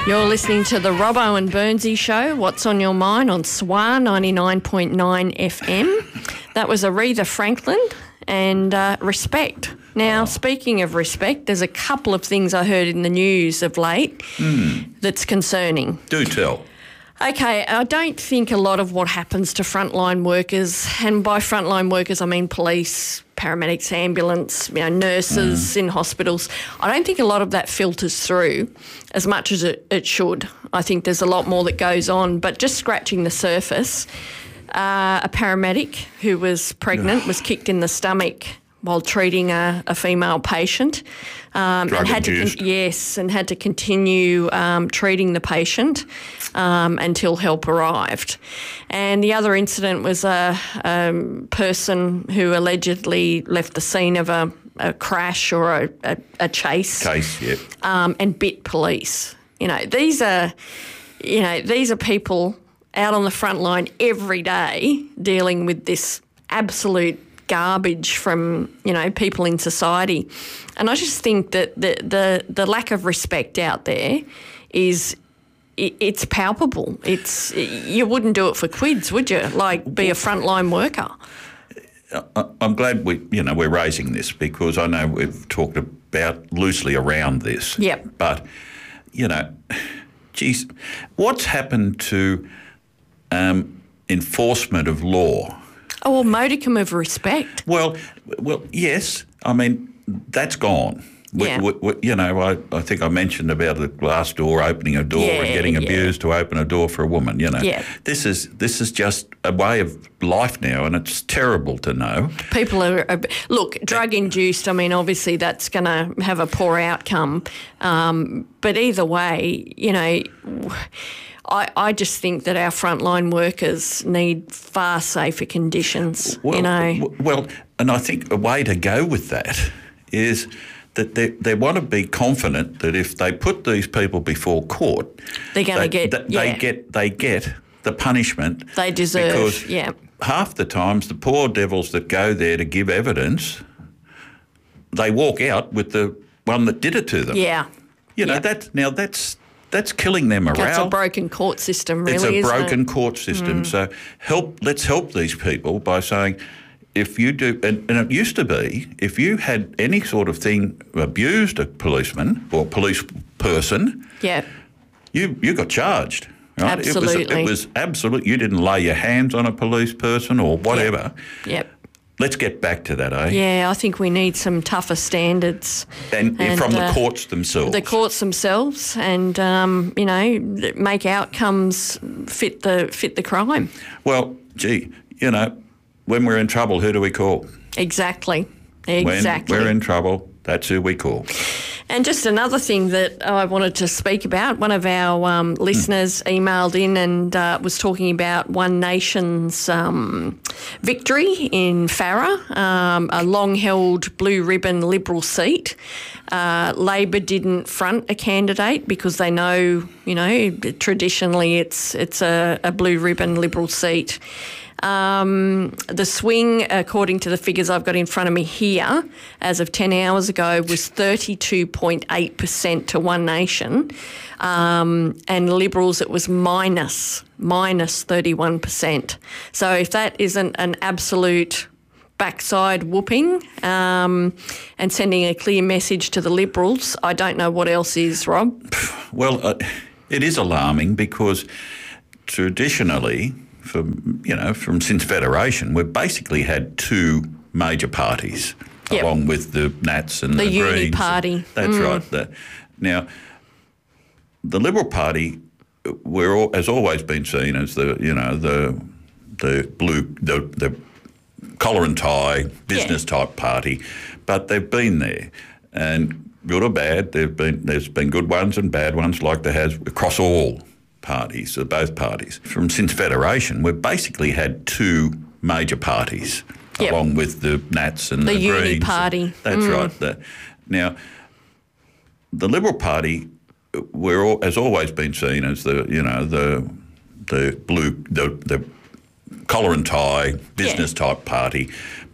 You're listening to the Robbo and Burnsy Show, What's on Your Mind on SWA 99.9 FM. That was Aretha Franklin and Respect. Now, speaking of respect, there's a couple of things I heard in the news of late that's concerning. Do tell. Okay, I don't think a lot of what happens to frontline workers, and by frontline workers I mean police, paramedics, ambulance, nurses in hospitals, I don't think a lot of that filters through as much as it should. I think there's a lot more that goes on, but just scratching the surface, a paramedic who was pregnant was kicked in the stomach while treating a female patient, and had to continue treating the patient until help arrived. And the other incident was a person who allegedly left the scene of a crash or a chase, and bit police. These are people out on the front line every day dealing with this absolute garbage from people in society, and I just think that the lack of respect out there it's palpable. You wouldn't do it for quids, would you? Like, be a frontline worker. I'm glad we're raising this, because I know we've talked about loosely around this. Yep. But geez, what's happened to enforcement of law? Oh, well, modicum of respect. Well, yes. I mean, that's gone. I think I mentioned about the glass door opening a door and getting abused to open a door for a woman. This is just a way of life now, and it's terrible to know. People are drug induced. I mean, obviously that's going to have a poor outcome, but either way, I just think that our frontline workers need far safer conditions, Well, and I think a way to go with that is that they want to be confident that if they put these people before court, they're going to they get the punishment they deserve. Because half the times the poor devils that go there to give evidence, they walk out with the one that did it to them. Yeah. That's killing their morale. That's a broken court system, really, isn't it? It's a broken isn't it? court system. So let's help these people by saying, if you do, and it used to be, if you had any sort of thing, abused a policeman or police person, you got charged. Right? Absolutely. It was absolute. You didn't lay your hands on a police person or whatever. Yep. Let's get back to that, eh? Yeah, I think we need some tougher standards. And from the courts themselves. The courts themselves, and, make outcomes fit the crime. Well, when we're in trouble, who do we call? Exactly. When we're in trouble, that's who we call. And just another thing that I wanted to speak about, one of our listeners emailed in and was talking about One Nation's victory in Farrer, a long-held blue ribbon Liberal seat. Labor didn't front a candidate because they know, traditionally it's a blue ribbon Liberal seat. The swing, according to the figures I've got in front of me here, as of 10 hours ago, was 32.8% to One Nation. And Liberals, it was minus 31%. So if that isn't an absolute backside whooping and sending a clear message to the Liberals, I don't know what else is, Rob. Well, it is alarming because traditionally, from since Federation, we've basically had two major parties, along with the Nats and the Greens. The Uni Party. That's right. Now, the Liberal Party has always been seen as the collar and tie business type party, but they've been there, and good or bad, there's been good ones and bad ones, like there has across all parties, both parties. Since Federation, we've basically had two major parties, along with the Nats and the Greens. The Uni Party. That's right. Now, the Liberal Party has always been seen as the collar and tie business type party,